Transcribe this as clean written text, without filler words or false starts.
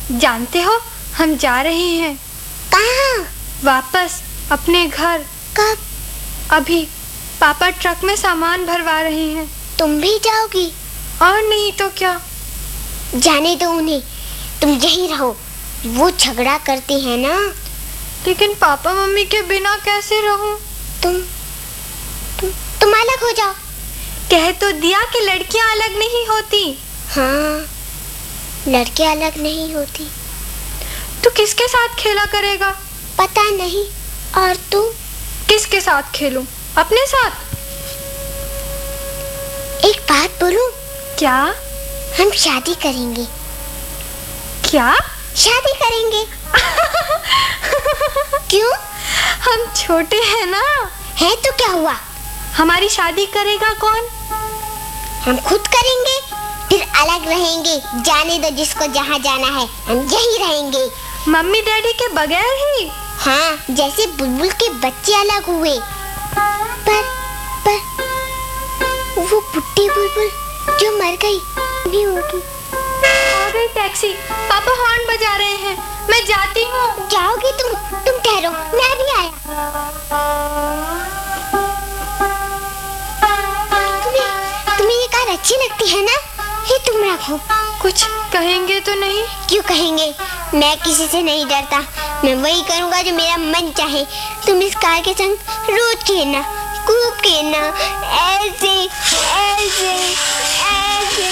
जानते हो, हम जा रहे हैं। कहाँ? वापस अपने घर। कब? अभी। पापा ट्रक में सामान भरवा रहे हैं। तुम भी जाओगी? और नहीं तो क्या। जाने दो उन्हें, तुम यहीं रहो। वो झगड़ा करते हैं ना। लेकिन पापा मम्मी के बिना कैसे रहूं? तुम अलग हो जाओ। कह तो दिया कि लड़कियां अलग नहीं होती। हाँ, लड़कियां अलग नहीं होती। तू किसके साथ खेला करेगा? पता नहीं। और तू? किसके साथ खेलूं? अपने साथ। एक बात बोलूं? क्या? हम शादी करेंगे। क्या? शादी करेंगे। क्यों? हम छोटे हैं ना। है तो क्या हुआ? हमारी शादी करेगा कौन? हम खुद करेंगे, फिर अलग रहेंगे। जाने दो जिसको जहाँ जाना है, हम यहीं रहेंगे। मम्मी डैडी के बगैर ही? हाँ, जैसे बुलबुल के बच्चे अलग हुए। पर वो बुड्ढी बुलबुल जो मर गई नहीं होगी। आ गई टैक्सी। पापा हॉर्न बजा रहे हैं। मैं जाती हूँ। जाओगी तुम ठहरो, मैं भी आया। तुम्हें ये कार अच्छी लगती है ना? ये तुम रखो। कुछ कहेंगे तो नहीं? क्यों कहेंगे? मैं किसी से नहीं डरता। मैं वही करूँगा जो मेरा मन चाहे। तुम इस कार के संग रोज खेलना, खूब खेलना, ऐसे ऐसे ऐसे।